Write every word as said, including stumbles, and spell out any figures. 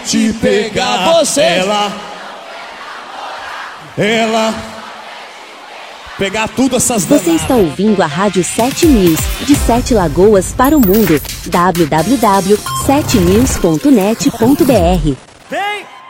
te pegar. Você. Ela, ela, pegar tudo essas Você danadas. está ouvindo a Rádio sete News, de Sete Lagoas para o mundo. w w w ponto sete news ponto net ponto b r